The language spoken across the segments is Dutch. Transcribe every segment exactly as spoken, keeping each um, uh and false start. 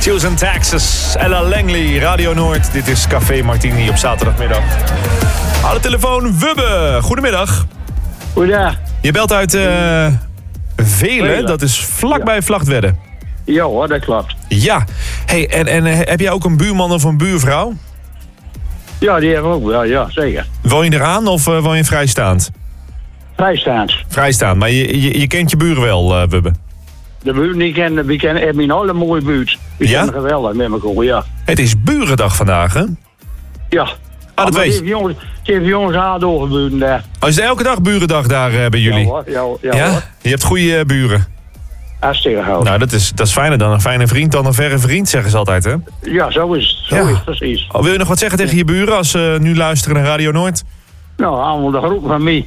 Juice and Texas, Ella Langley, Radio Noord. Dit is Café Martini op zaterdagmiddag. Aan de telefoon, Wubbe. Goedemiddag. Goedendag. Je belt uit uh, Velen, dat is vlakbij ja. Vlagtwedde. Ja hoor, dat klopt. Ja. Hey, en, en heb jij ook een buurman of een buurvrouw? Ja, die hebben we ook wel, ja, zeker. Woon je eraan of uh, woon je vrijstaand? Vrijstaand. Vrijstaand, maar je, je, je kent je buren wel, uh, Wubbe? De buurt die kennen, die kennen, hebben een hele mooie buurt. Die ja? kennen geweldig met elkaar, ja. Het is burendag vandaag, hè? Ja. Ah, dat weet je. Jongens, ze heeft jongens haar doorgebuurden daar. Oh, is het elke dag burendag daar uh, bij jullie? Ja hoor, ja, ja, ja? hoor. Je hebt goede uh, buren? Hartstikke goed. Nou, dat is, dat is fijner dan een fijne vriend dan een verre vriend, zeggen ze altijd, hè? Ja, zo is het. Zo ja. is het precies. Oh, wil je nog wat zeggen tegen je buren als ze uh, nu luisteren naar Radio Noord? Nou, allemaal de groep van mij.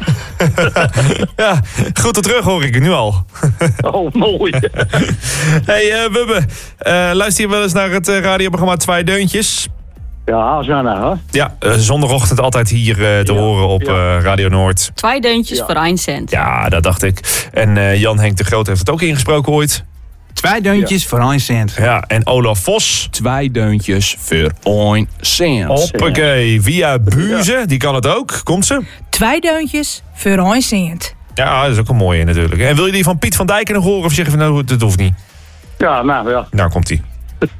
Ja, goed terug hoor ik nu al. Oh, mooi. Hey, uh, Wubbe, uh, luister je wel eens naar het uh, radioprogramma Twee Deuntjes? Ja, zo nou, hè? Ja, uh, zondagochtend altijd hier uh, te ja, horen op ja. uh, Radio Noord. Twee deuntjes ja. voor één cent. Ja, dat dacht ik. En uh, Jan Henk de Groot heeft het ook ingesproken ooit. Twee deuntjes ja. voor één cent. Ja, en Olaf Vos. Twee deuntjes voor één cent. Hoppakee, via Buze, ja. die kan het ook. Komt ze? Twee deuntjes voor één cent. Ja, dat is ook een mooie natuurlijk. En wil je die van Piet van Dijken nog horen of zeg je van nou, dat hoeft niet? Ja, nou ja. Nou, komt die.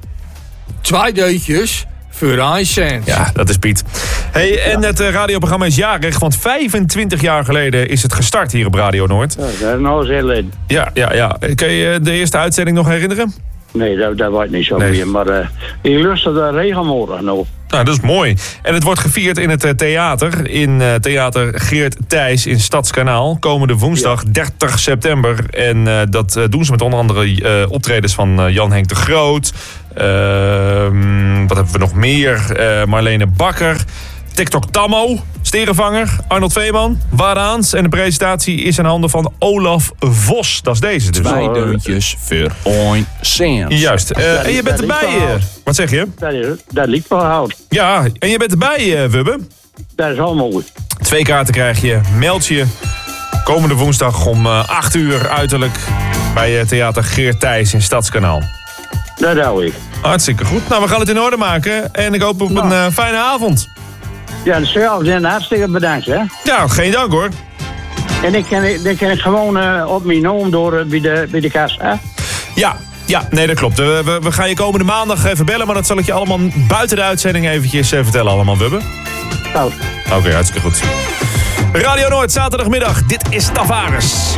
Twee deuntjes voor één cent. Ja, dat is Piet. Hey, en ja. het uh, radioprogramma is jarig, want vijfentwintig jaar geleden is het gestart hier op Radio Noord. Ja, dat is nou eens heel leuk. Ja, ja, ja. Kun je de eerste uitzending nog herinneren? Nee, dat, dat weet ik niet zo nee. meer. Maar uh, ik lustte daar regelmatig nog. Nou, dat is mooi. En het wordt gevierd in het uh, theater. In uh, theater Geert Thijs in Stadskanaal. Komende woensdag ja. dertig september. En uh, dat uh, doen ze met onder andere uh, optredens van uh, Jan Henk de Groot. Uh, wat hebben we nog meer? Uh, Marlene Bakker. TikTok Tammo, Sterenvanger, Arnold Veeman, Waraans. En de presentatie is in handen van Olaf Vos. Dat is deze dus. Twee deuntjes voor één cent. Juist. Uh, en je bent erbij. Uh, wat zeg je? Dat, is, dat liep wel hout. Ja, en je bent erbij, uh, Wubbe. Dat is al mooi. Twee kaarten krijg je. Meld je komende woensdag om uh, acht uur uiterlijk bij uh, theater Geert Thijs in Stadskanaal. Dat hou ik. Hartstikke goed. Nou, we gaan het in orde maken. En ik hoop op nou. een uh, fijne avond. Ja, hetzelfde en hartstikke bedankt, hè. Ja, geen dank hoor. En ik kan, dan kan ik gewoon uh, op mijn noem door uh, bij, de, bij de kast, hè? Ja, ja, nee, dat klopt. We, we, we gaan je komende maandag even bellen, maar dat zal ik je allemaal buiten de uitzending eventjes uh, vertellen allemaal, Wubbe. Goed. Oké, okay, hartstikke goed. Radio Noord, zaterdagmiddag. Dit is Tavares.